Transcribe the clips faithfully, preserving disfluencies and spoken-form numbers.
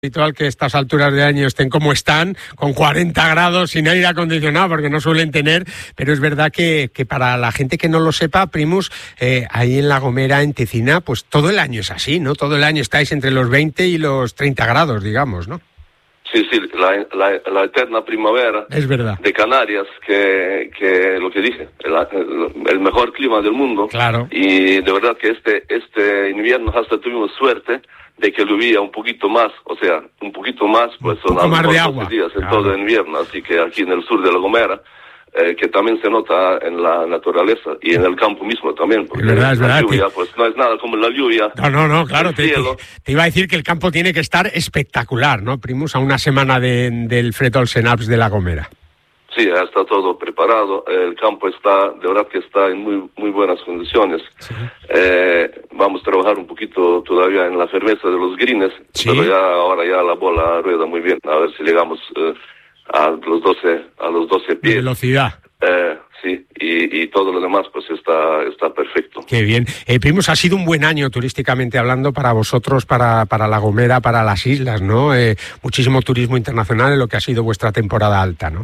Habitual que a estas alturas de año estén como están, con cuarenta grados, sin aire acondicionado, porque no suelen tener, pero es verdad que, que para la gente que no lo sepa, Primus, eh, ahí en La Gomera, en Tecina, pues todo el año es así, ¿no? Todo el año estáis entre los veinte y los treinta grados, digamos, ¿no? Sí, sí, la, la, la eterna primavera es verdad. De Canarias, que, que lo que dije, el, el mejor clima del mundo. Claro. Y de verdad que este, este invierno hasta tuvimos suerte de que llovía un poquito más, o sea, un poquito más, pues son a lo mejor doce días en claro. todo el invierno, así que aquí en el sur de La Gomera, eh, que también se nota en la naturaleza y en el campo mismo también, porque es verdad, es la verdad, lluvia, te... pues no es nada como la lluvia. No, no, no, claro, te, te, cielo. te iba a decir que el campo tiene que estar espectacular, ¿no, Primus? A una semana de, del Fred Olsen Alps de La Gomera. Sí, ya está todo preparado, el campo está, de verdad que está en muy muy buenas condiciones. Sí. Eh, vamos a trabajar un poquito todavía en la firmeza de los greens, sí. pero ya ahora ya la bola rueda muy bien, a ver si llegamos eh, a los doce a los doce pies. De velocidad. Eh, sí, y, y todo lo demás pues está está perfecto. Qué bien. Eh, Primus, ha sido un buen año turísticamente hablando para vosotros, para, para La Gomera, para las islas, ¿no? Eh, muchísimo turismo internacional en lo que ha sido vuestra temporada alta, ¿no?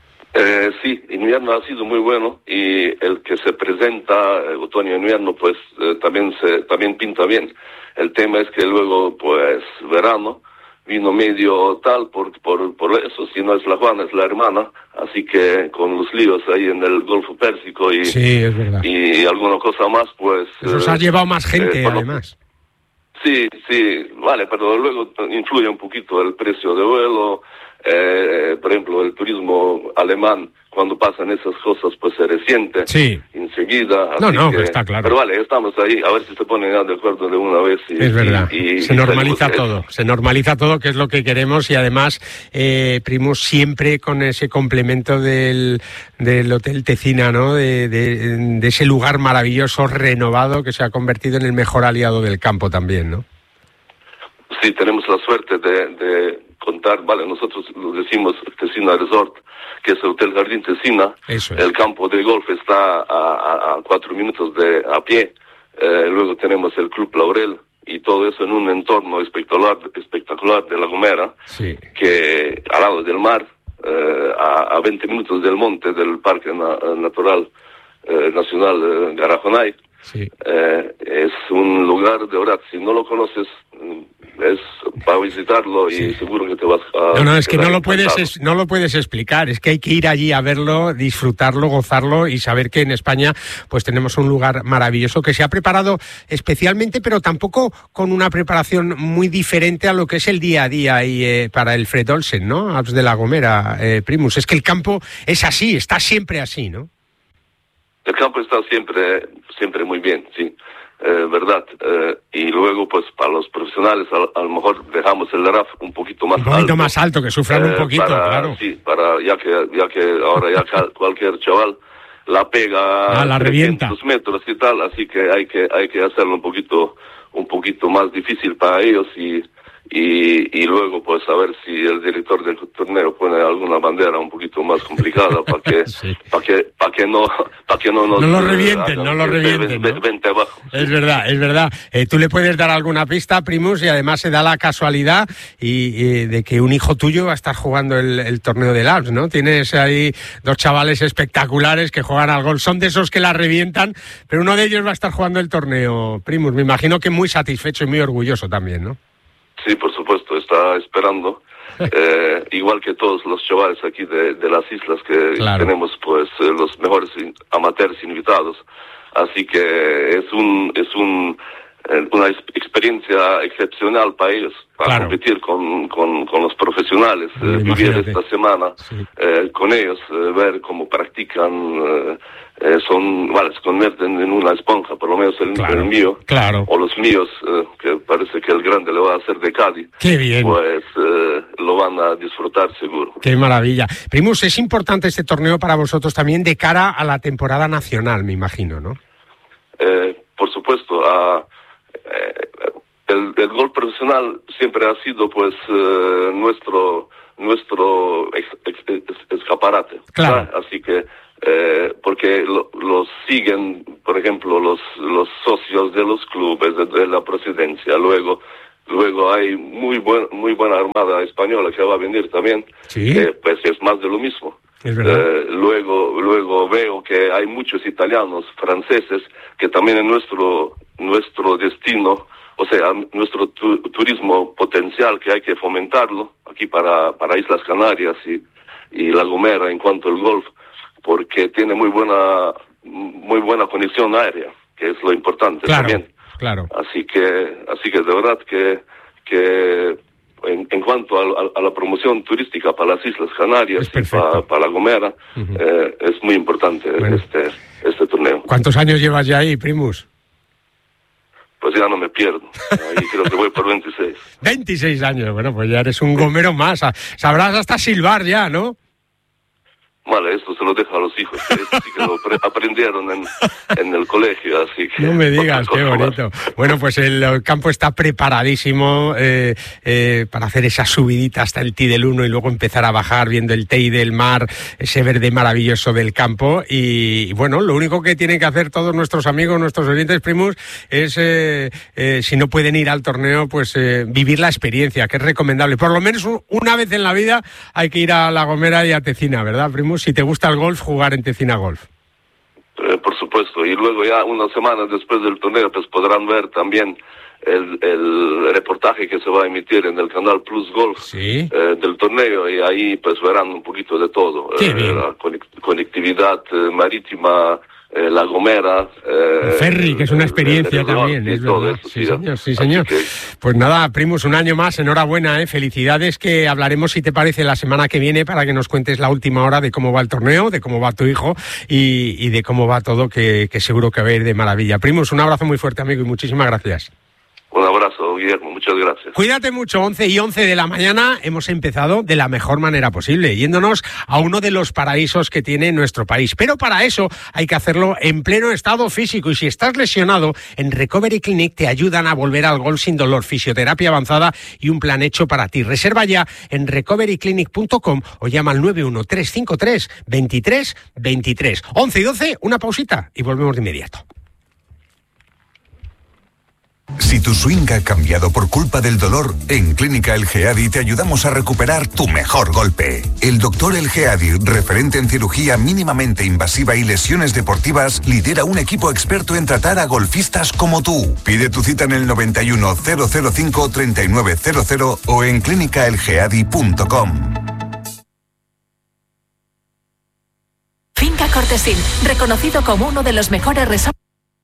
Eh, sí, invierno ha sido muy bueno y el que se presenta eh, otoño-invierno pues eh, también se también pinta bien. El tema es que luego pues verano vino medio tal por por por eso, si no es la Juana es la hermana, así que con los líos ahí en el Golfo Pérsico y sí, es verdad. y, y alguna cosa más pues eso os ha llevado más gente eh, además. Sí, sí, vale, pero luego influye un poquito el precio de vuelo. Eh, por ejemplo, el turismo alemán, cuando pasan esas cosas, pues se resiente sí. enseguida. No, no, que, pero está claro. Pero vale, estamos ahí, a ver si se ponen de acuerdo de una vez. Y, es verdad, y, y, se y normaliza todo, eso. se normaliza todo, que es lo que queremos, y además, eh, Primus, siempre con ese complemento del, del Hotel Tecina, ¿no? De, de, de ese lugar maravilloso, renovado, que se ha convertido en el mejor aliado del campo también, ¿no? Sí, tenemos la suerte de... de contar, vale, nosotros lo decimos Tecina Resort, que es el Hotel Jardín Tecina. Eso es. El campo de golf está a, a, a cuatro minutos de a pie. Eh, luego tenemos el Club Laurel y todo eso en un entorno espectacular, espectacular de La Gomera, sí. que al lado del mar, eh, a, a veinte minutos del monte del Parque na, Natural eh, Nacional de Garajonay. Sí. Eh, es un lugar de verdad, si no lo conoces, es para visitarlo y sí. seguro que te vas a... No, no, es que no lo puedes es, no lo puedes explicar, es que hay que ir allí a verlo, disfrutarlo, gozarlo y saber que en España pues tenemos un lugar maravilloso que se ha preparado especialmente, pero tampoco con una preparación muy diferente a lo que es el día a día y eh, para el Fred Olsen, ¿no? Alps de La Gomera, eh, Primus, es que el campo es así, está siempre así, ¿no? El campo está siempre, siempre muy bien, sí. Eh, verdad, eh, y luego pues para los profesionales a, a lo mejor dejamos el R A F un poquito más alto. Un poquito alto, más alto, que sufran eh, un poquito, para, claro. Sí, para, ya que, ya que ahora ya cualquier chaval la pega ah, la trescientos metros y tal, así que hay que, hay que hacerlo un poquito, un poquito más difícil para ellos y, y, y luego pues a ver si el director del torneo pone alguna bandera un poquito más complicada para que, sí. para que, para que no, para que no nos no lo revienten, no lo revienten, ¿no? Vente abajo. Es verdad, es verdad. Eh, tú le puedes dar alguna pista, Primus, y además se da la casualidad y, y de que un hijo tuyo va a estar jugando el, el torneo del Alps, ¿no? Tienes ahí dos chavales espectaculares que juegan al golf, son de esos que la revientan, pero uno de ellos va a estar jugando el torneo, Primus. Me imagino que muy satisfecho y muy orgulloso también, ¿no? Sí, por supuesto, está esperando, eh, igual que todos los chavales aquí de, de las islas que claro. tenemos, pues eh, los mejores amateurs invitados, así que es un es un eh, una experiencia excepcional para ellos, para claro. competir con, con, con los profesionales, eh, vivir esta semana sí. eh, con ellos, eh, ver cómo practican. Eh, Eh, son, vale, se convierten en una esponja, por lo menos el, claro, el mío, claro. o los míos, eh, que parece que el grande le va a hacer de Cádiz. Qué bien. Pues eh, lo van a disfrutar seguro. Qué maravilla. Primus, es importante este torneo para vosotros también de cara a la temporada nacional, me imagino, ¿no? Eh, por supuesto, a, eh, el, el golf profesional siempre ha sido pues eh, nuestro nuestro ex, ex, ex, escaparate. Claro. ¿sabes? Así que Eh, porque lo, los siguen, por ejemplo, los los socios de los clubes, de, de la presidencia, luego Luego hay muy buen, muy buena armada española que va a venir también. ¿Sí? Eh, pues es más de lo mismo. Es verdad. Eh, luego, luego veo que hay muchos italianos, franceses, que también en nuestro, nuestro destino, o sea, nuestro tu, turismo potencial que hay que fomentarlo aquí para, para Islas Canarias y, y La Gomera en cuanto al golf, porque tiene muy buena, muy buena conexión aérea, que es lo importante claro, también. Claro. Así que, así que de verdad que, que en, en cuanto a, a, a la promoción turística para las Islas Canarias y para, para La Gomera, uh-huh. eh, es muy importante bueno. este, este torneo. ¿Cuántos años llevas ya ahí, Primus? Pues ya no me pierdo. Ahí creo que voy por veintiséis. veintiséis años, bueno, pues ya eres un gomero más. Sabrás hasta silbar ya, ¿no? Vale, esto se lo dejo a los hijos, que esto sí que lo aprendieron en, en el colegio, así que... No me digas, qué bonito. Más. Bueno, pues el campo está preparadísimo eh, eh, para hacer esa subidita hasta el T del uno y luego empezar a bajar viendo el Tei del mar, ese verde maravilloso del campo. Y, y bueno, lo único que tienen que hacer todos nuestros amigos, nuestros oyentes, Primus, es, eh, eh, si no pueden ir al torneo, pues eh, vivir la experiencia, que es recomendable. Por lo menos una vez en la vida hay que ir a La Gomera y a Tecina, ¿verdad, Primus? Si te gusta el golf, jugar en Tecina Golf. Eh, por supuesto, y luego ya unas semanas después del torneo pues podrán ver también el, el reportaje que se va a emitir en el canal Plus Golf ¿Sí? eh, del torneo, y ahí pues verán un poquito de todo. Eh, la conectividad eh, marítima, eh, La Gomera, eh, el ferry, que es una experiencia el, el también, es verdad. Eso, sí, sí, señor, sí, señor. Que... Pues nada, Primus, un año más, enhorabuena, ¿eh? Felicidades, que hablaremos, si te parece, la semana que viene para que nos cuentes la última hora de cómo va el torneo, de cómo va tu hijo y, y de cómo va todo, que, que seguro que va a ir de maravilla. Primus, un abrazo muy fuerte, amigo, y muchísimas gracias. Un abrazo, Guillermo, muchas gracias. Cuídate mucho, once y once de la mañana hemos empezado de la mejor manera posible, yéndonos a uno de los paraísos que tiene nuestro país. Pero para eso hay que hacerlo en pleno estado físico, y si estás lesionado, en Recovery Clinic te ayudan a volver al golf sin dolor, fisioterapia avanzada y un plan hecho para ti. Reserva ya en recovery clinic punto com o llama al nueve uno tres cinco tres, veintitrés veintitrés. once y doce, una pausita y volvemos de inmediato. Si tu swing ha cambiado por culpa del dolor, en Clínica El Geadi te ayudamos a recuperar tu mejor golpe. El doctor El Geadi, referente en cirugía mínimamente invasiva y lesiones deportivas, lidera un equipo experto en tratar a golfistas como tú. Pide tu cita en el noventa y uno, cero cero cinco, treinta y nueve cero cero o en clínica el geadi punto com. Finca Cortesín, reconocido como uno de los mejores resorts.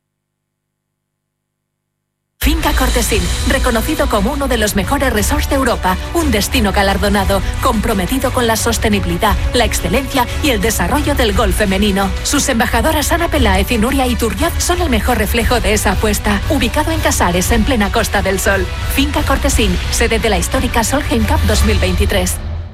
Finca Cortesín, reconocido como uno de los mejores resorts de Europa, un destino galardonado, comprometido con la sostenibilidad, la excelencia y el desarrollo del golf femenino. Sus embajadoras Ana Peláez y Nuria Iturriaz son el mejor reflejo de esa apuesta. Ubicado en Casares, en plena Costa del Sol. Finca Cortesín, sede de la histórica Solheim Cup dos mil veintitrés.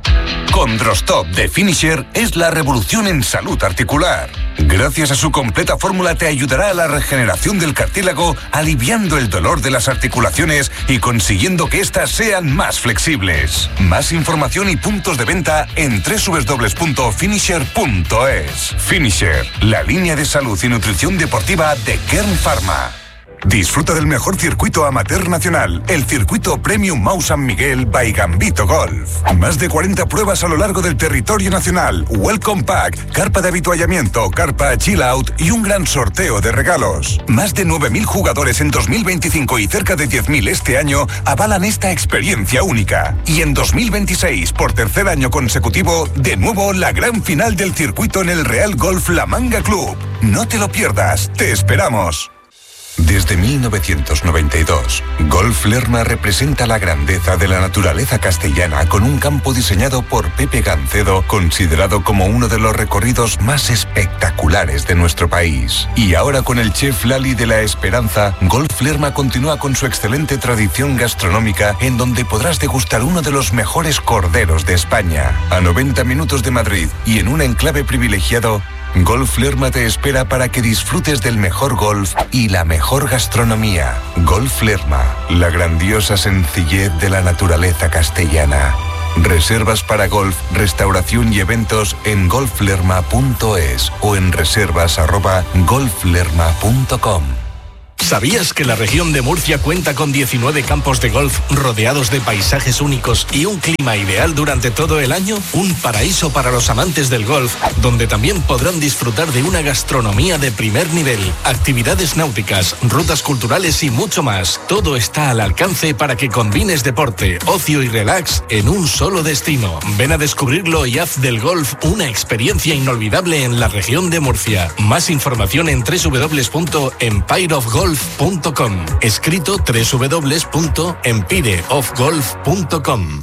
Condrostop de Finisher es la revolución en salud articular. Gracias a su completa fórmula te ayudará a la regeneración del cartílago, aliviando el dolor de las articulaciones y consiguiendo que éstas sean más flexibles. Más información y puntos de venta en doble u doble u doble u punto finisher punto es. Finisher, la línea de salud y nutrición deportiva de Kern Pharma. Disfruta del mejor circuito amateur nacional, el circuito Premium Mau San Miguel by Gambito Golf. Más de cuarenta pruebas a lo largo del territorio nacional, Welcome Pack, carpa de avituallamiento, carpa Chill Out y un gran sorteo de regalos. Más de nueve mil jugadores en dos mil veinticinco y cerca de diez mil este año avalan esta experiencia única. Y en dos mil veintiséis, por tercer año consecutivo, de nuevo la gran final del circuito en el Real Golf La Manga Club. No te lo pierdas, te esperamos. Desde mil novecientos noventa y dos, Golf Lerma representa la grandeza de la naturaleza castellana con un campo diseñado por Pepe Gancedo, considerado como uno de los recorridos más espectaculares de nuestro país. Y ahora con el chef Lali de la Esperanza, Golf Lerma continúa con su excelente tradición gastronómica, en donde podrás degustar uno de los mejores corderos de España. A noventa minutos de Madrid y en un enclave privilegiado, Golf Lerma te espera para que disfrutes del mejor golf y la mejor gastronomía. Golf Lerma, la grandiosa sencillez de la naturaleza castellana. Reservas para golf, restauración y eventos en golf lerma punto es o en reservas arroba golf lerma punto com. ¿Sabías que la región de Murcia cuenta con diecinueve campos de golf rodeados de paisajes únicos y un clima ideal durante todo el año? Un paraíso para los amantes del golf, donde también podrán disfrutar de una gastronomía de primer nivel, actividades náuticas, rutas culturales y mucho más. Todo está al alcance para que combines deporte, ocio y relax en un solo destino. Ven a descubrirlo y haz del golf una experiencia inolvidable en la región de Murcia. Más información en doble u doble u doble u punto empire of golf punto com. Escrito doble u doble u doble u punto empire of golf punto com.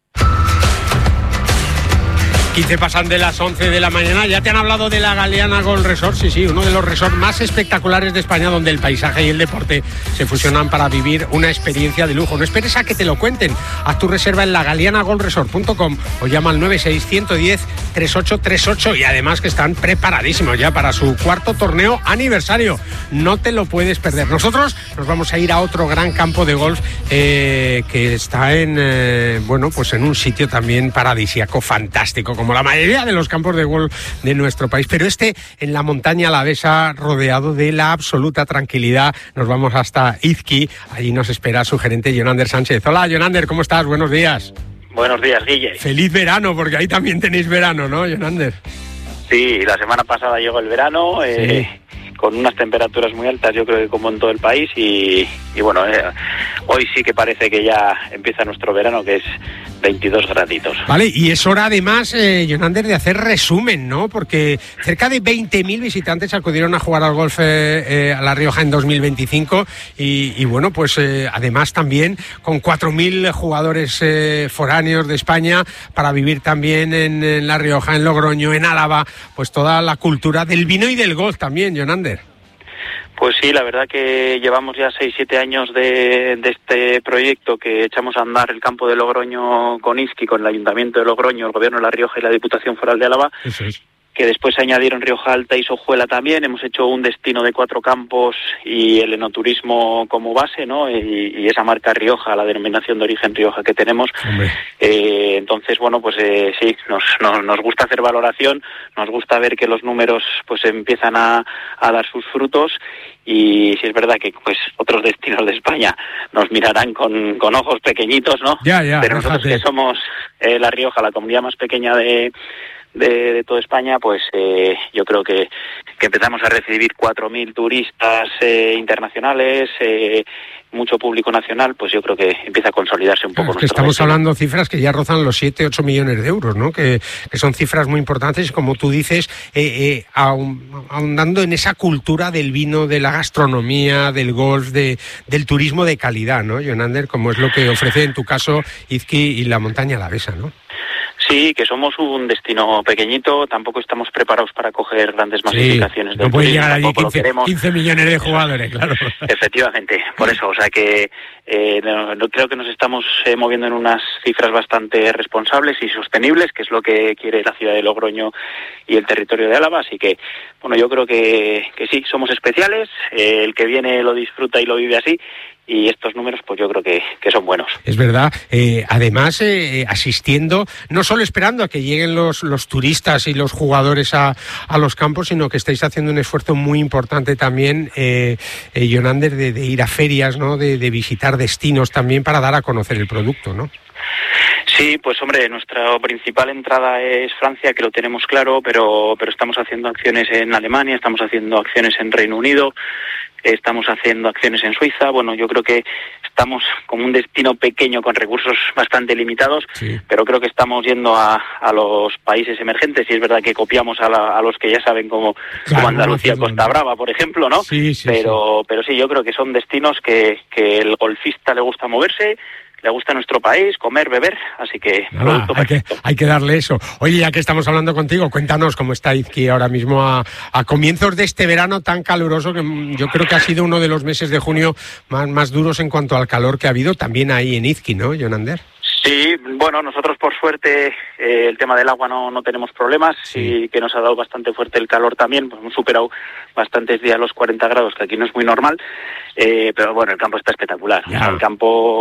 quince pasan de las once de la mañana. Ya te han hablado de la Galeana Golf Resort. Sí, sí, uno de los resorts más espectaculares de España, donde el paisaje y el deporte se fusionan para vivir una experiencia de lujo. No esperes a que te lo cuenten. Haz tu reserva en la galeana golf resort punto com o llama al nueve seis uno uno cero tres ocho tres ocho. Y además que están preparadísimos ya para su cuarto torneo aniversario. No te lo puedes perder. Nosotros nos vamos a ir a otro gran campo de golf eh, que está en, eh, bueno, pues en un sitio también paradisíaco, fantástico, como la mayoría de los campos de golf de nuestro país, pero este en la montaña alavesa, rodeado de la absoluta tranquilidad. Nos vamos hasta Izqui, allí nos espera su gerente Jonander Sánchez. Hola Jonander, ¿cómo estás? Buenos días. Buenos días, Guille. Feliz verano, porque ahí también tenéis verano, ¿no, Jonander? Sí, la semana pasada llegó el verano, eh, sí. Con unas temperaturas muy altas, yo creo que como en todo el país, y, y bueno, eh, hoy sí que parece que ya empieza nuestro verano, que es veintidós graditos. Vale, y es hora además, eh, Jonander, de hacer resumen, ¿no? Porque cerca de veinte mil visitantes acudieron a jugar al golf eh, eh, a La Rioja en dos mil veinticinco y, y bueno, pues eh, además también con cuatro mil jugadores eh, foráneos de España para vivir también en, en La Rioja, en Logroño, en Álava, pues toda la cultura del vino y del golf también, Jonander. Pues sí, la verdad que llevamos ya seis siete años de, de este proyecto que echamos a andar el campo de Logroño con Izqui, con el Ayuntamiento de Logroño, el Gobierno de La Rioja y la Diputación Foral de Álava. Eso es. Que después se añadieron Rioja Alta y Sojuela también. Hemos hecho un destino de cuatro campos y el enoturismo como base, ¿no? Y, y esa marca Rioja, la denominación de origen Rioja que tenemos. Eh, entonces, bueno, pues eh, sí, nos, nos, nos gusta hacer valoración, nos gusta ver que los números pues empiezan a, a dar sus frutos, y sí es verdad que pues otros destinos de España nos mirarán con, con ojos pequeñitos, ¿no? Ya, ya, pero nosotros déjate. Que somos eh, La Rioja, la comunidad más pequeña de De, de toda España, pues eh, yo creo que, que empezamos a recibir cuatro mil turistas eh, internacionales, eh, mucho público nacional, pues yo creo que empieza a consolidarse un poco. Claro, es que estamos destino. hablando de cifras que ya rozan los siete, ocho millones de euros, ¿no? Que, que son cifras muy importantes y, como tú dices, eh, eh, ahondando en esa cultura del vino, de la gastronomía, del golf, de, del turismo de calidad, ¿no, Jonander? Como es lo que ofrece en tu caso Izqui y la montaña alavesa, ¿no? Sí, que somos un destino pequeñito, tampoco estamos preparados para coger grandes masificaciones. Sí, no puede llegar allí quince, quince millones de jugadores, claro. Efectivamente, por eso, o sea que eh, no, no, creo que nos estamos eh, moviendo en unas cifras bastante responsables y sostenibles, que es lo que quiere la ciudad de Logroño y el territorio de Álava, así que, bueno, yo creo que, que sí, somos especiales, eh, el que viene lo disfruta y lo vive así, y estos números pues yo creo que, que son buenos. Es verdad, eh, además eh, asistiendo, no solo esperando a que lleguen los, los turistas y los jugadores a, a los campos, sino que estáis haciendo un esfuerzo muy importante también, eh, eh, Jonander, de, de ir a ferias, ¿no? De, de visitar destinos también para dar a conocer el producto, ¿no? Sí, pues hombre, nuestra principal entrada es Francia, que lo tenemos claro, pero, pero estamos haciendo acciones en Alemania, estamos haciendo acciones en Reino Unido, estamos haciendo acciones en Suiza. Bueno, yo creo que estamos como un destino pequeño con recursos bastante limitados, sí. Pero creo que estamos yendo a, a los países emergentes, y es verdad que copiamos a, la, a los que ya saben, como, claro, como Andalucía, no, Costa Brava, por ejemplo, ¿no? Sí, sí, pero, sí. pero sí, yo creo que son destinos que, que el golfista le gusta moverse, le gusta nuestro país, comer, beber, así que... Nada, hay, que hay que darle eso. Oye, ya que estamos hablando contigo, cuéntanos cómo está Izqui ahora mismo a, a comienzos de este verano tan caluroso, que yo creo que ha sido uno de los meses de junio más, más duros en cuanto al calor que ha habido también ahí en Izqui, ¿no, Jonander? Sí, bueno, nosotros por suerte eh, el tema del agua no, no tenemos problemas, sí. Y que nos ha dado bastante fuerte el calor también, pues hemos superado bastantes días los cuarenta grados, que aquí no es muy normal, eh, pero bueno, el campo está espectacular, o sea, el campo...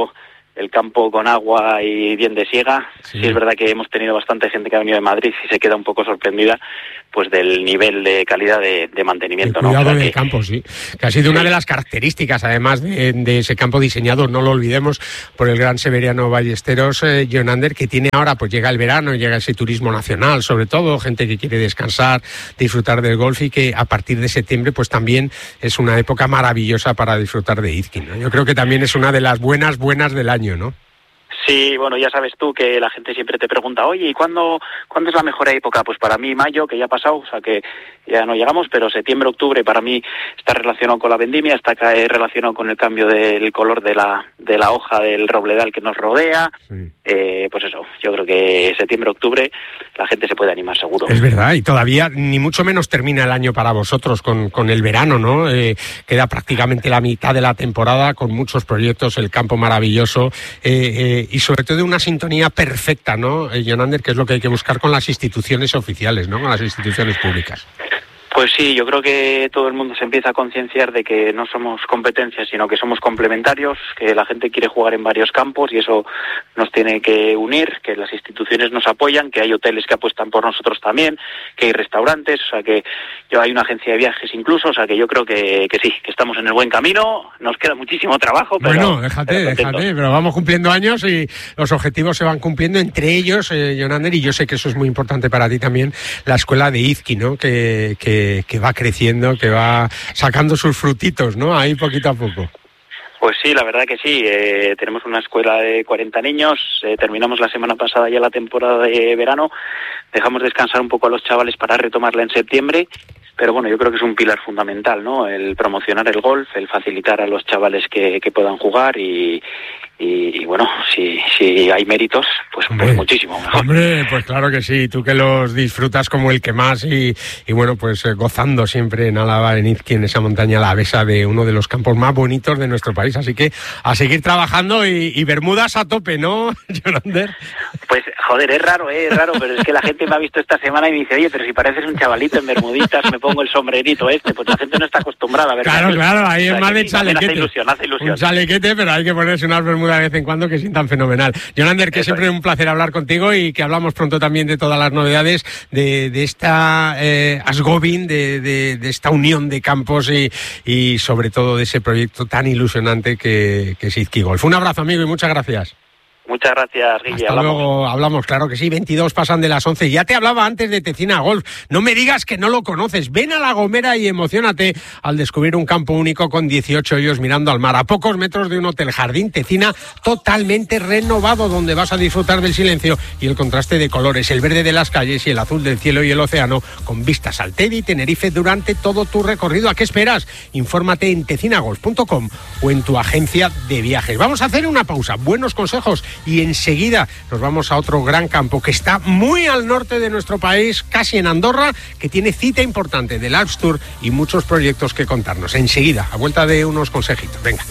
el campo con agua y bien de siega. Sí. Sí, es verdad que hemos tenido bastante gente que ha venido de Madrid y se queda un poco sorprendida pues del nivel de calidad de, de mantenimiento. El cuidado, ¿no? O sea, del que, campo, sí. Que ha sido sí. una de las características, además, de, de ese campo diseñado, no lo olvidemos, por el gran Severiano Ballesteros, eh, Jonander, que tiene ahora, pues llega el verano, llega ese turismo nacional, sobre todo, gente que quiere descansar, disfrutar del golf, y que a partir de septiembre, pues también es una época maravillosa para disfrutar de Izki, ¿no? Yo creo que también es una de las buenas, buenas del año, ¿no? Sí, bueno, ya sabes tú que la gente siempre te pregunta, oye, ¿y cuándo, cuándo es la mejor época? Pues para mí mayo, que ya ha pasado, o sea que ya no llegamos, pero septiembre, octubre para mí está relacionado con la vendimia, está relacionado con el cambio del color de la de la hoja del robledal que nos rodea. Sí. Eh, pues eso, yo creo que septiembre, octubre la gente se puede animar seguro. Es verdad, y todavía ni mucho menos termina el año para vosotros con, con el verano, ¿no? Eh, queda prácticamente la mitad de la temporada con muchos proyectos, el campo maravilloso, eh, eh, y sobre todo una sintonía perfecta, ¿no, eh, Jonander? Que es lo que hay que buscar con las instituciones oficiales, ¿no? Con las instituciones públicas. Pues sí, yo creo que todo el mundo se empieza a concienciar de que no somos competencias, sino que somos complementarios, que la gente quiere jugar en varios campos y eso nos tiene que unir, que las instituciones nos apoyan, que hay hoteles que apuestan por nosotros también, que hay restaurantes, o sea que yo hay una agencia de viajes incluso, o sea que yo creo que, que sí, que estamos en el buen camino, nos queda muchísimo trabajo, pero... Bueno, déjate, pero déjate, pero vamos cumpliendo años y los objetivos se van cumpliendo, entre ellos, eh, Jonander, y yo sé que eso es muy importante para ti también, la escuela de Izki, ¿no? Que... que que va creciendo, que va sacando sus frutitos, ¿no? Ahí poquito a poco. Pues sí, la verdad que sí. Eh, tenemos una escuela de cuarenta niños, eh, terminamos la semana pasada ya la temporada de verano, dejamos descansar un poco a los chavales para retomarla en septiembre, pero bueno, yo creo que es un pilar fundamental, ¿no? El promocionar el golf, el facilitar a los chavales que, que puedan jugar y... Y, y bueno, si, si hay méritos, pues, pues muchísimo mejor. Hombre, pues claro que sí, tú que los disfrutas como el que más y, y bueno, pues eh, gozando siempre en Álava, en Izki, en esa montaña alavesa de uno de los campos más bonitos de nuestro país. Así que a seguir trabajando y, y Bermudas a tope, ¿no, Jonander? Pues joder, es raro, ¿eh? es raro, pero es que la gente me ha visto esta semana y me dice, oye, pero si pareces un chavalito en bermuditas, me pongo el sombrerito este, pues la gente no está acostumbrada a ver. Claro, claro, ahí es más de chalequete. Hace ilusión, hace ilusión. Un chalequete, pero hay que ponerse unas bermudas de vez en cuando que sientan fenomenal. Jonander, que Eso siempre es un placer hablar contigo y que hablamos pronto también de todas las novedades de, de esta eh, Asgobin, de, de, de esta unión de campos y, y sobre todo de ese proyecto tan ilusionante que, que es Izki Golf. Un abrazo, amigo, y muchas gracias. Muchas gracias, Guille. Hasta hablamos. luego, hablamos, claro que sí, veintidós pasan de las once. Ya te hablaba antes de Tecina Golf. No me digas que no lo conoces. Ven a La Gomera y emociónate al descubrir un campo único con dieciocho hoyos mirando al mar, a pocos metros de un hotel jardín Tecina totalmente renovado, donde vas a disfrutar del silencio y el contraste de colores, el verde de las calles y el azul del cielo y el océano, con vistas al Tedi y Tenerife durante todo tu recorrido. ¿A qué esperas? Infórmate en tecina golf punto com o en tu agencia de viajes. Vamos a hacer una pausa. Buenos consejos. Y enseguida nos vamos a otro gran campo que está muy al norte de nuestro país, casi en Andorra, que tiene cita importante del Alps Tour y muchos proyectos que contarnos. Enseguida, a vuelta de unos consejitos. Venga.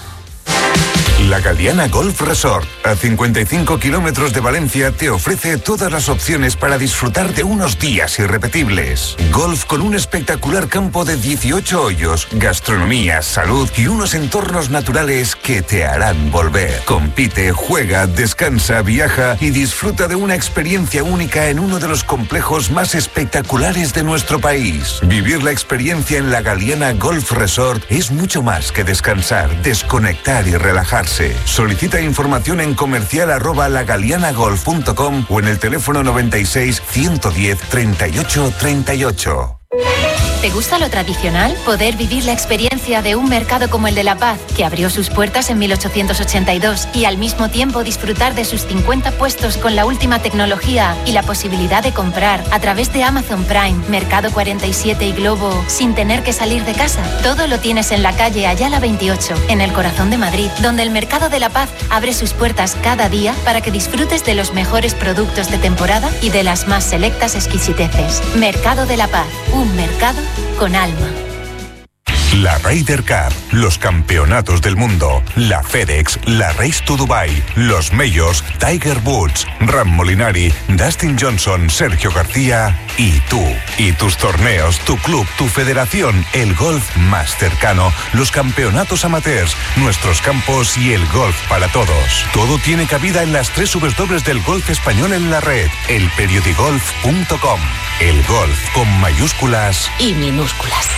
La Galiana Golf Resort, a cincuenta y cinco kilómetros de Valencia, te ofrece todas las opciones para disfrutar de unos días irrepetibles. Golf con un espectacular campo de dieciocho hoyos, gastronomía, salud y unos entornos naturales que te harán volver. Compite, juega, descansa, viaja y disfruta de una experiencia única en uno de los complejos más espectaculares de nuestro país. Vivir la experiencia en la Galiana Golf Resort es mucho más que descansar, desconectar y relajarse. Solicita información en comercial arroba lagalianagolf punto com o en el teléfono noventa y seis, ciento diez, treinta y ocho, treinta y ocho. ¿Te gusta lo tradicional? Poder vivir la experiencia de un mercado como el de La Paz, que abrió sus puertas en mil ochocientos ochenta y dos, y al mismo tiempo disfrutar de sus cincuenta puestos con la última tecnología y la posibilidad de comprar a través de Amazon Prime, Mercado cuarenta y siete y Globo sin tener que salir de casa. Todo lo tienes en la calle Ayala veintiocho, en el corazón de Madrid, donde el Mercado de La Paz abre sus puertas cada día para que disfrutes de los mejores productos de temporada y de las más selectas exquisiteces. Mercado de La Paz, un mercado con alma. La Ryder Cup, los campeonatos del mundo, la FedEx, la Race to Dubai, los Majors, Tiger Woods, Ram Molinari, Dustin Johnson, Sergio García y tú. Y tus torneos, tu club, tu federación, el golf más cercano, los campeonatos amateurs, nuestros campos y el golf para todos. Todo tiene cabida en las tres W del golf español en la red, el periodigolf punto com. El golf con mayúsculas y minúsculas.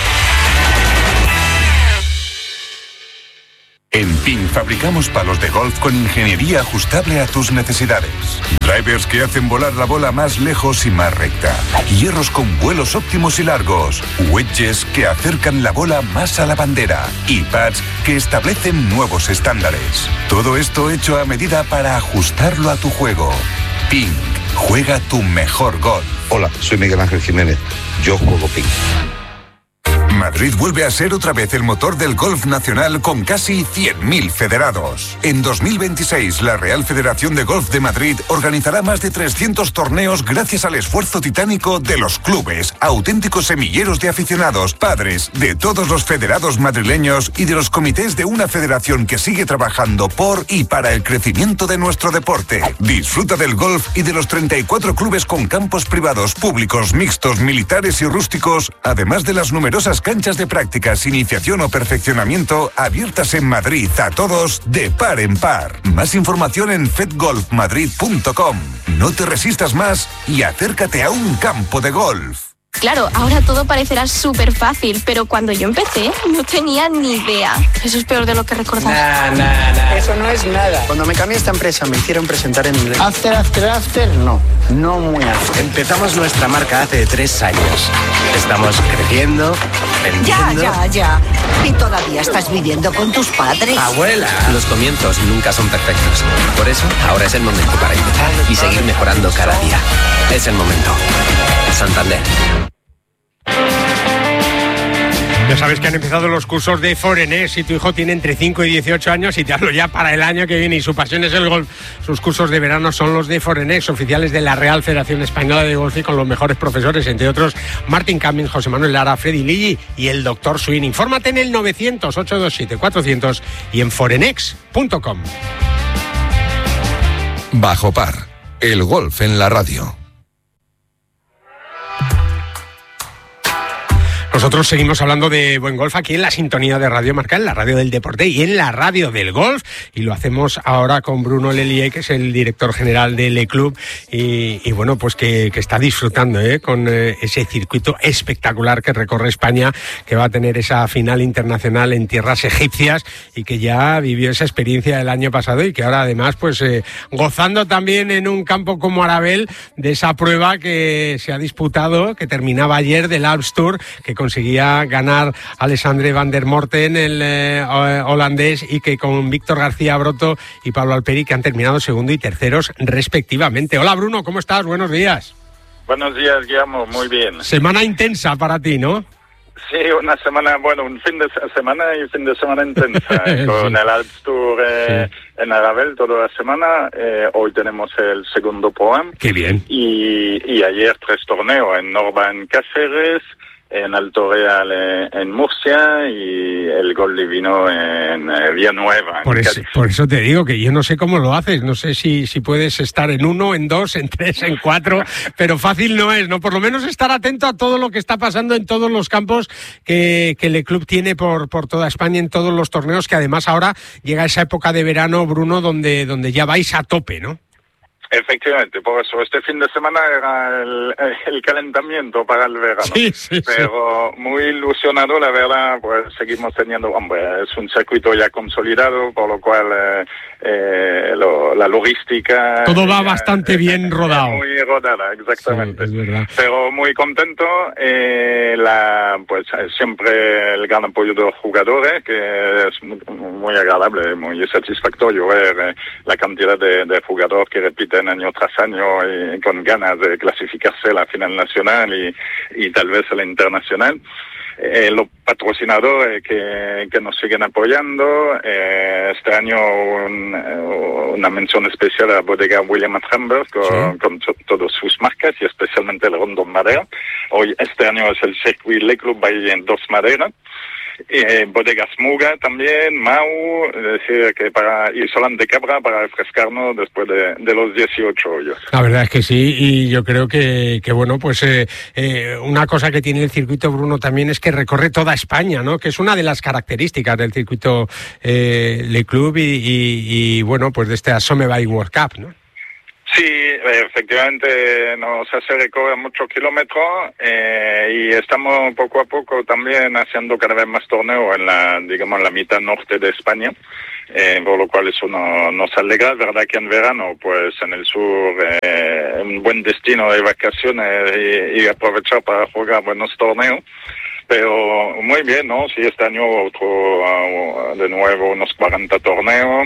En Ping fabricamos palos de golf con ingeniería ajustable a tus necesidades. Drivers que hacen volar la bola más lejos y más recta. Hierros con vuelos óptimos y largos. Wedges que acercan la bola más a la bandera. Y pads que establecen nuevos estándares. Todo esto hecho a medida para ajustarlo a tu juego. Ping. Juega tu mejor golf. Hola, soy Miguel Ángel Jiménez. Yo juego Ping. Madrid vuelve a ser otra vez el motor del golf nacional con casi cien mil federados. En dos mil veintiséis, la Real Federación de Golf de Madrid organizará más de trescientos torneos gracias al esfuerzo titánico de los clubes, auténticos semilleros de aficionados, padres, de todos los federados madrileños y de los comités de una federación que sigue trabajando por y para el crecimiento de nuestro deporte. Disfruta del golf y de los treinta y cuatro clubes con campos privados, públicos, mixtos, militares y rústicos, además de las numerosas canchas de prácticas, iniciación o perfeccionamiento abiertas en Madrid a todos de par en par. Más información en fed golf madrid punto com. No te resistas más y acércate a un campo de golf. Claro, ahora todo parecerá súper fácil, pero cuando yo empecé no tenía ni idea. Eso es peor de lo que recordaba. Nah, nah, nah. Eso no es nada. Cuando me cambié a esta empresa me hicieron presentar en inglés. After, after, after, no. No muy after. Empezamos nuestra marca hace tres años. Estamos creciendo, vendiendo... Ya, ya, ya. ¿Y todavía estás viviendo con tus padres? ¡Abuela! Los comienzos nunca son perfectos. Por eso, ahora es el momento para empezar y seguir mejorando cada día. Es el momento. Santander. Ya sabes que han empezado los cursos de Forenex. Si tu hijo tiene entre cinco y dieciocho años, y te hablo ya para el año que viene y su pasión es el golf, sus cursos de verano son los de Forenex, oficiales de la Real Federación Española de Golf, y con los mejores profesores, entre otros Martín Cummings, José Manuel Lara, Freddy Lilli y el doctor Swin. Infórmate en el novecientos, ochocientos veintisiete, cuatrocientos y en forenex punto com. Bajo par, el golf en la radio. Nosotros seguimos hablando de buen golf aquí en la sintonía de Radio Marca, en la radio del deporte y en la radio del golf, y lo hacemos ahora con Bruno Lelier, que es el director general del Le Club, y, y bueno, pues que, que está disfrutando ¿eh? con eh, ese circuito espectacular que recorre España, que va a tener esa final internacional en tierras egipcias y que ya vivió esa experiencia el año pasado, y que ahora además pues eh, gozando también en un campo como Arabel de esa prueba que se ha disputado, que terminaba ayer, del Alps Tour, que conseguía ganar Alexandre Van der Morten, el eh, holandés, y que con Víctor García Broto y Pablo Alperi, que han terminado segundo y terceros respectivamente. Hola Bruno, ¿cómo estás? Buenos días. Buenos días, Guillermo, muy bien. Semana intensa para ti, ¿no? Sí, una semana, bueno, un fin de semana y fin de semana intensa, eh, con sí. el Alps Tour eh, sí. en Arabel toda la semana. Eh, hoy tenemos el segundo Pro-Am. Qué bien. Y, y ayer tres torneos, en Norba en Cáceres, en Alto Real eh, en Murcia y el Gol Divino en eh, Villanueva. Por, es, por eso te digo que yo no sé cómo lo haces, no sé si, si puedes estar en uno, en dos, en tres, en cuatro, pero fácil no es, ¿no? Por lo menos estar atento a todo lo que está pasando en todos los campos que, que el club tiene por, por toda España, en todos los torneos, que además ahora llega esa época de verano, Bruno, donde, donde ya vais a tope, ¿no? Efectivamente, por eso este fin de semana era el, el calentamiento para el verano, sí, sí, pero sí. muy ilusionado, la verdad, pues seguimos teniendo, hombre, es un circuito ya consolidado, por lo cual eh, eh, lo, la logística... Todo va ya, bastante eh, bien rodado. Muy rodada, exactamente. Sí, es verdad. Pero muy contento, eh, la, pues siempre el gran apoyo de los jugadores, que es muy, muy agradable, muy satisfactorio ver eh, la cantidad de, de jugadores que repiten año tras año y con ganas de clasificarse a la final nacional y, y tal vez a la internacional. Eh, los patrocinadores que, que nos siguen apoyando, eh, este año un, una mención especial a la bodega William Trambers con, sí. con to, todas sus marcas y especialmente el Rondón Madera. Hoy, este año es el circuit Le Club Bahía en Dos Madera. eh, Bodegas Muga también, Mau, es decir, que para, y Solán de Cabra para refrescarnos después de, de los dieciocho hoyos. La verdad es que sí, y yo creo que, que bueno, pues eh, eh, una cosa que tiene el circuito, Bruno, también es que recorre toda España, ¿no? Que es una de las características del circuito eh, Le Club y, y, y, bueno, pues de este Somebike World Cup, ¿no? Sí, efectivamente nos hace recorrer muchos kilómetros eh, y estamos poco a poco también haciendo cada vez más torneos en la, digamos, en la mitad norte de España, eh, por lo cual eso no, nos alegra. Es verdad que en verano, pues en el sur, eh, un buen destino de vacaciones y, y aprovechar para jugar buenos torneos. Pero muy bien, ¿no? Sí, este año otro, uh, de nuevo unos cuarenta torneos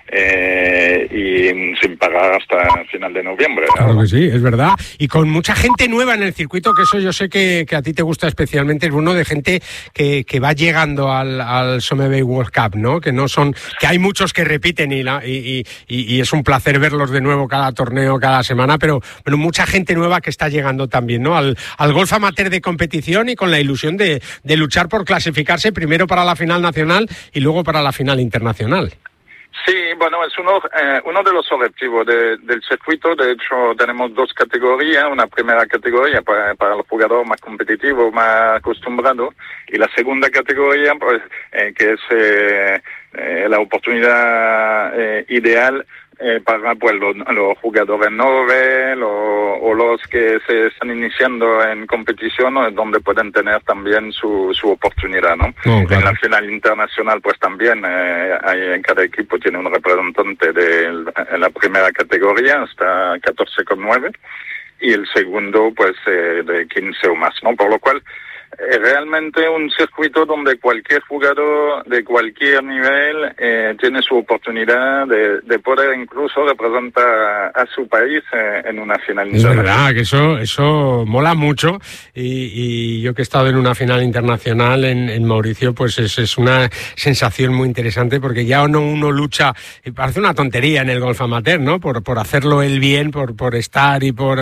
eh, y sin parar hasta el final de noviembre, ¿no? Claro que sí, es verdad. Y con mucha gente nueva en el circuito, que eso yo sé que, que a ti te gusta especialmente, es uno de gente que, que va llegando al, al Somebike World Cup, ¿no? Que no son, que hay muchos que repiten y, la, y, y, y es un placer verlos de nuevo cada torneo, cada semana, pero, pero mucha gente nueva que está llegando también, ¿no? Al, al golf amateur de competición y con la ilusión de de luchar por clasificarse primero para la final nacional y luego para la final internacional. Sí, bueno, es uno, eh, uno de los objetivos de, del circuito. De hecho, tenemos dos categorías. Una primera categoría para, para el jugador más competitivo, más acostumbrado, y la segunda categoría, pues, eh, que es eh, eh, la oportunidad eh, ideal Eh, para pues, los, los jugadores noves lo, o los que se están iniciando en competición, ¿no? Donde pueden tener también su, su oportunidad, ¿no? Oh, claro. En la final internacional pues también eh, hay, en cada equipo tiene un representante de en la primera categoría hasta catorce coma nueve y el segundo pues eh, de quince o más, ¿no? Por lo cual es realmente un circuito donde cualquier jugador de cualquier nivel eh, tiene su oportunidad de, de poder incluso representar a su país eh, en una final internacional. Es verdad que eso eso mola mucho y, y yo que he estado en una final internacional en, en Mauricio, pues es, es una sensación muy interesante porque ya uno, uno lucha, y parece una tontería en el golf amateur, ¿no? Por, por hacerlo él bien, por, por estar y por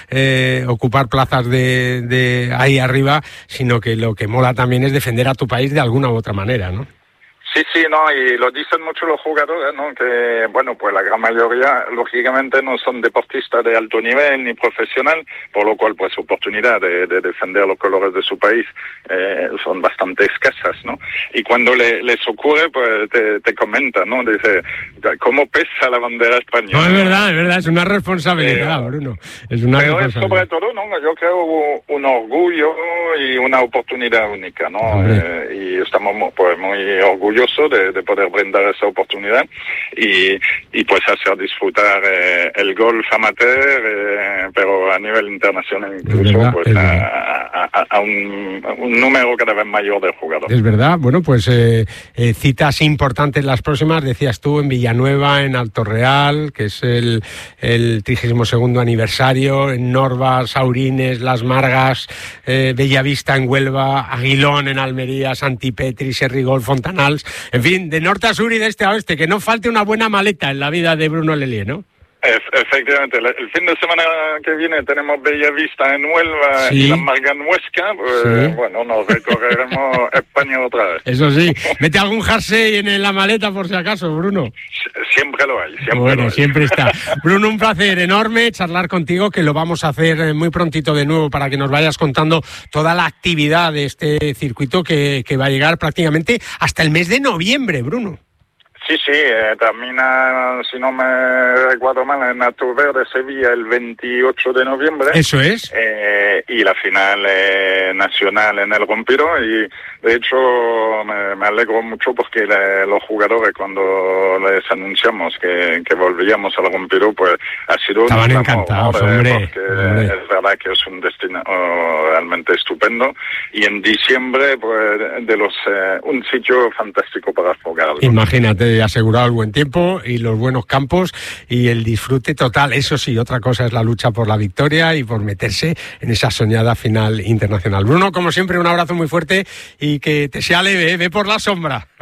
eh, ocupar plazas de, de ahí arriba, sino que lo que mola también es defender a tu país de alguna u otra manera, ¿no? Sí, sí, no, y lo dicen mucho los jugadores, ¿no? Que, bueno, pues la gran mayoría, lógicamente, no son deportistas de alto nivel ni profesional, por lo cual, pues, oportunidad de, de defender los colores de su país eh, son bastante escasas, ¿no? Y cuando le, les ocurre, pues, te, te comentan, ¿no? Dice, ¿cómo pesa la bandera española? No, es verdad, es verdad, es una responsabilidad, eh, Bruno. Es una pero responsabilidad. Es sobre todo, ¿no? Yo creo un orgullo y una oportunidad única, ¿no? Eh, y estamos, pues, muy orgullosos De, de poder brindar esa oportunidad y, y pues hacer disfrutar eh, el golf amateur, eh, pero a nivel internacional incluso, verdad, pues a, a, a, un, a un número cada vez mayor de jugadores. Es verdad, bueno, pues eh, eh, citas importantes las próximas, decías tú, en Villanueva, en Alto Real, que es el, el trigésimo segundo aniversario, en Norvas, Saurines, Las Margas, eh, Bellavista en Huelva, Aguilón en Almería, Santipetri, Serrigol, Fontanals. En fin, de norte a sur y de este a oeste, que no falte una buena maleta en la vida de Bruno Lelier, ¿no? Efectivamente, el fin de semana que viene tenemos Bellavista en Huelva, sí, y Las Margas en Huesca, pues sí, bueno, nos recorreremos España otra vez. Eso sí, mete algún jersey en la maleta por si acaso, Bruno. Siempre lo hay, siempre bueno, lo hay. Siempre está. Bruno, un placer enorme charlar contigo, que lo vamos a hacer muy prontito de nuevo para que nos vayas contando toda la actividad de este circuito que, que va a llegar prácticamente hasta el mes de noviembre, Bruno. Sí, sí, eh, termina, si no me recuerdo mal, en Naturver de Sevilla el veintiocho de noviembre. Eso es. Eh, y la final eh, nacional en el Rompiro. Y de hecho me, me alegro mucho porque le, los jugadores, cuando les anunciamos que, que volvíamos al Rompiro, pues ha sido Estaban un encantados, amor, hombre, eh, porque hombre. Es verdad que es un destino oh, realmente estupendo. Y en diciembre, pues de los eh, un sitio fantástico para jugar. Imagínate, asegurado el buen tiempo y los buenos campos y el disfrute total. Eso sí, otra cosa es la lucha por la victoria y por meterse en esa soñada final internacional. Bruno, como siempre, un abrazo muy fuerte y que te sea leve, ¿eh? Ve por la sombra.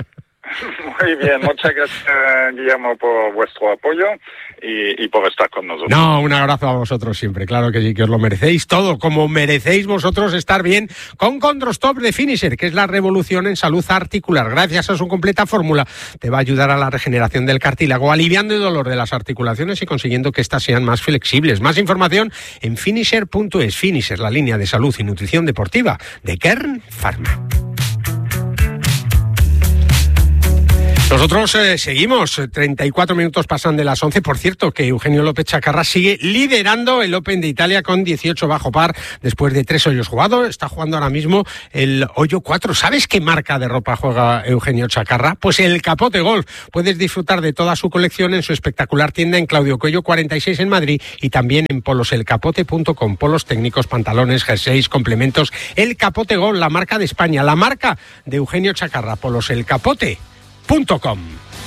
Muy bien, muchas gracias, Guillermo, por vuestro apoyo y, y por estar con nosotros. No, un abrazo a vosotros siempre, claro que sí, que os lo merecéis todo, como merecéis vosotros estar bien con Condrostop de Finisher, que es la revolución en salud articular. Gracias a su completa fórmula, te va a ayudar a la regeneración del cartílago, aliviando el dolor de las articulaciones y consiguiendo que éstas sean más flexibles. Más información en finisher punto es. Finisher, la línea de salud y nutrición deportiva de Kern Pharma. Nosotros eh, seguimos, treinta y cuatro minutos pasan de las once. Por cierto, que Eugenio López Chacarra sigue liderando el Open de Italia con dieciocho bajo par después de tres hoyos jugados. Está jugando ahora mismo el hoyo cuatro. ¿Sabes qué marca de ropa juega Eugenio Chacarra? Pues el Capote Golf. Puedes disfrutar de toda su colección en su espectacular tienda en Claudio Coello cuarenta y seis en Madrid y también en polos el capote punto com. Polos técnicos, pantalones, jerseys, complementos. El Capote Golf, la marca de España, la marca de Eugenio Chacarra. Polos el capote punto com.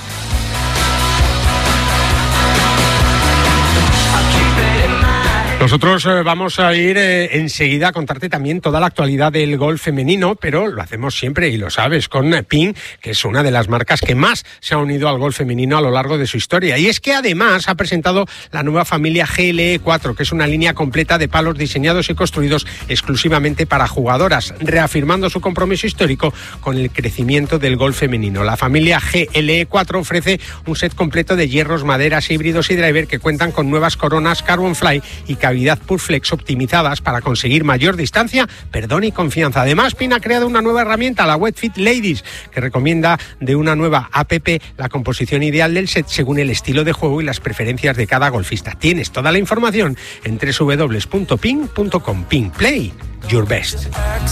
Nosotros eh, vamos a ir eh, enseguida a contarte también toda la actualidad del golf femenino, pero lo hacemos siempre, y lo sabes, con Ping, que es una de las marcas que más se ha unido al golf femenino a lo largo de su historia. Y es que además ha presentado la nueva familia G L E cuatro, que es una línea completa de palos diseñados y construidos exclusivamente para jugadoras, reafirmando su compromiso histórico con el crecimiento del golf femenino. La familia G L E cuatro ofrece un set completo de hierros, maderas, híbridos y driver que cuentan con nuevas coronas Carbon Fly y cavidad Purflex optimizadas para conseguir mayor distancia, perdón y confianza. Además, Pin ha creado una nueva herramienta, la Wet Fit Ladies, que recomienda de una nueva app la composición ideal del set según el estilo de juego y las preferencias de cada golfista. Tienes toda la información en doble u doble u doble u punto ping punto com. Ping, play your best.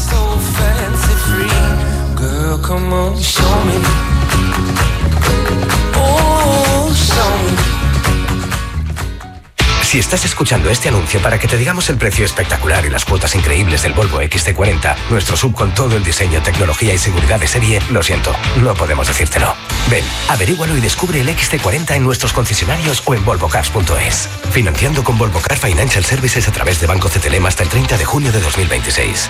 Si estás escuchando este anuncio para que te digamos el precio espectacular y las cuotas increíbles del Volvo X C cuarenta, nuestro sub con todo el diseño, tecnología y seguridad de serie, lo siento, no podemos decírtelo. Ven, averígualo y descubre el X C cuarenta en nuestros concesionarios o en volvo cars punto es. Financiando con Volvo Car Financial Services a través de Banco C T L M hasta el treinta de junio de dos mil veintiséis.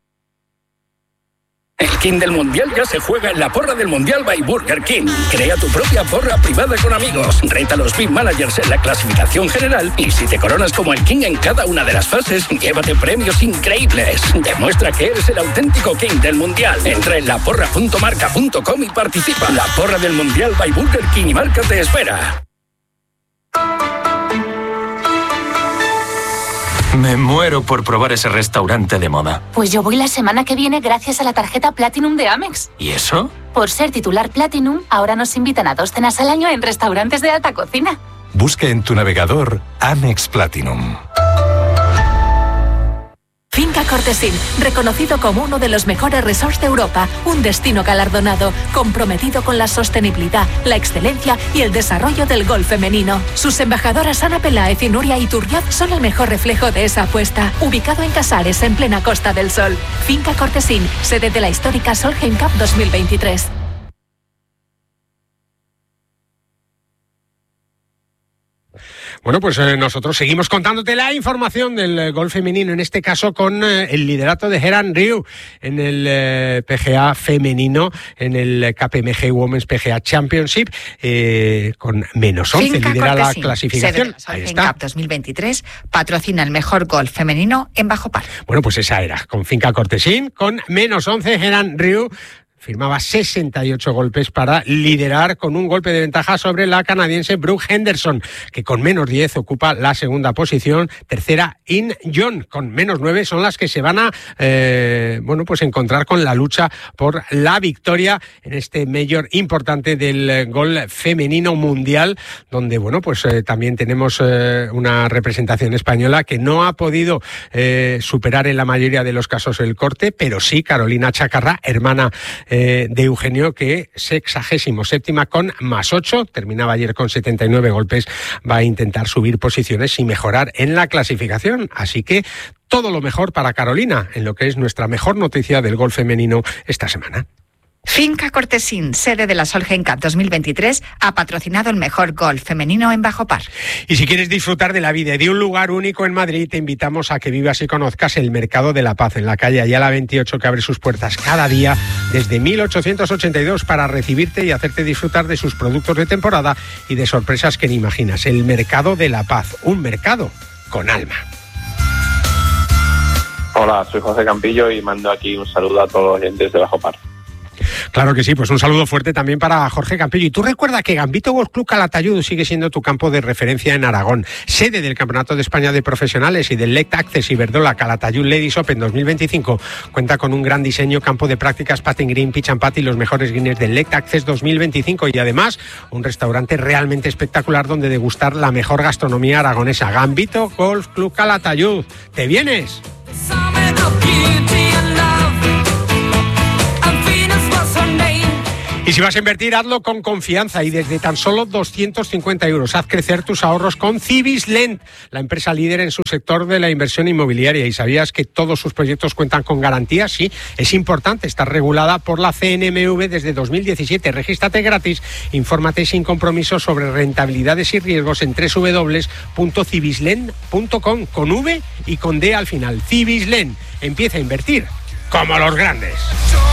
El King del Mundial ya se juega en la porra del Mundial by Burger King. Crea tu propia porra privada con amigos. Reta a los Big Managers en la clasificación general y si te coronas como el King en cada una de las fases, llévate premios increíbles. Demuestra que eres el auténtico King del Mundial. Entra en la porra punto marca punto com y participa. La porra del Mundial by Burger King y Marca te espera. Me muero por probar ese restaurante de moda. Pues yo voy la semana que viene gracias a la tarjeta Platinum de Amex. ¿Y eso? Por ser titular Platinum, ahora nos invitan a dos cenas al año en restaurantes de alta cocina. Busca en tu navegador Amex Platinum. Finca Cortesín, reconocido como uno de los mejores resorts de Europa, un destino galardonado, comprometido con la sostenibilidad, la excelencia y el desarrollo del golf femenino. Sus embajadoras Ana Peláez y Nuria Iturrioz son el mejor reflejo de esa apuesta. Ubicado en Casares, en plena Costa del Sol. Finca Cortesín, sede de la histórica Solheim Cup dos mil veintitrés. Bueno, pues eh, nosotros seguimos contándote la información del eh, golf femenino, en este caso con eh, el liderato de Heran Ryu en el eh, P G A femenino, en el K P M G Women's P G A Championship, eh, con menos once, Finca lidera Cortesín, la clasificación. Ahí está. Cup dos mil veintitrés patrocina el mejor golf femenino en bajo par. Bueno, pues esa era, con Finca Cortesín, con menos once, Heran Ryu firmaba sesenta y ocho golpes para liderar con un golpe de ventaja sobre la canadiense Brooke Henderson, que con menos diez ocupa la segunda posición. Tercera, In John, con menos nueve, son las que se van a eh, bueno, pues encontrar con la lucha por la victoria en este mayor importante del golf femenino mundial, donde bueno, pues eh, también tenemos eh, una representación española que no ha podido eh, superar en la mayoría de los casos el corte, pero sí Carolina Chacarra, hermana de Eugenio, que sexagésimo séptima con más ocho, terminaba ayer con setenta y nueve golpes, va a intentar subir posiciones y mejorar en la clasificación, así que todo lo mejor para Carolina en lo que es nuestra mejor noticia del golf femenino esta semana. Finca Cortesín, sede de la Solheim Cup dos mil veintitrés, ha patrocinado el mejor golf femenino en Bajo Par. Y si quieres disfrutar de la vida y de un lugar único en Madrid, te invitamos a que vivas y conozcas el Mercado de la Paz en la calle Ayala veintiocho, que abre sus puertas cada día desde mil ochocientos ochenta y dos para recibirte y hacerte disfrutar de sus productos de temporada y de sorpresas que ni imaginas. El Mercado de la Paz, un mercado con alma. Hola, soy José Campillo y mando aquí un saludo a todos los oyentes de Bajo Par. Claro que sí, pues un saludo fuerte también para Jorge Campillo. Y tú recuerda que Gambito Golf Club Calatayud sigue siendo tu campo de referencia en Aragón, sede del Campeonato de España de Profesionales y del Lect Access Iberdrola Calatayud Ladies Open dos mil veinticinco. Cuenta con un gran diseño, campo de prácticas, putting green, pitch and putt y los mejores greens del Lect Access dos mil veinticinco. Y además, un restaurante realmente espectacular donde degustar la mejor gastronomía aragonesa. Gambito Golf Club Calatayud. ¿Te vienes? Y si vas a invertir, hazlo con confianza y desde tan solo doscientos cincuenta euros. Haz crecer tus ahorros con Cibislend, la empresa líder en su sector de la inversión inmobiliaria. ¿Y sabías que todos sus proyectos cuentan con garantías? Sí, es importante. Está regulada por la C N M V desde dos mil diecisiete. Regístrate gratis, infórmate sin compromiso sobre rentabilidades y riesgos en doble u doble u doble u punto cibislend punto com, con V y con D al final. Cibislend, empieza a invertir como los grandes.